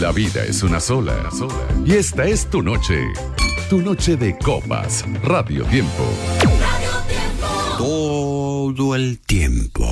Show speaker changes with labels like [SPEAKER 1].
[SPEAKER 1] La vida es una sola. Y esta es tu noche. Tu noche de copas. Radio Tiempo.
[SPEAKER 2] Todo el tiempo.